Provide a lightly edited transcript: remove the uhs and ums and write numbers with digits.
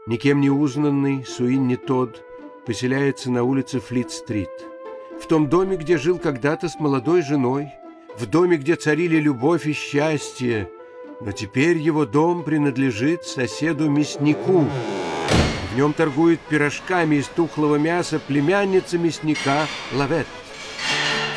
Никем не узнанный Суинни Тодд поселяется на улице Флит-стрит, в том доме, где жил когда-то с молодой женой, в доме, где царили любовь и счастье, но теперь его дом принадлежит соседу-мяснику. В нем торгует пирожками из тухлого мяса племянница мясника Лавет.